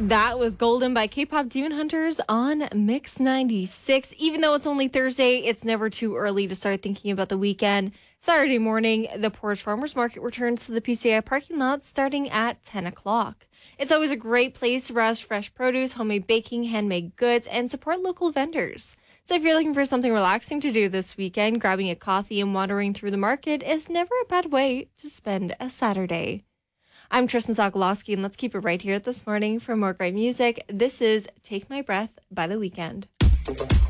That was Golden by K-Pop Demon Hunters on Mix 96. Even though it's only Thursday, it's never too early to start thinking about the weekend. Saturday morning, the Portage Farmers Market returns to the PCI parking lot starting at 10 o'clock. It's always a great place to browse fresh produce, homemade baking, handmade goods, and support local vendors. So if you're looking for something relaxing to do this weekend, grabbing a coffee and wandering through the market is never a bad way to spend a Saturday. I'm Tristan Sokolowski, and let's keep it right here this morning. For more great music, this is Take My Breath by The Weeknd.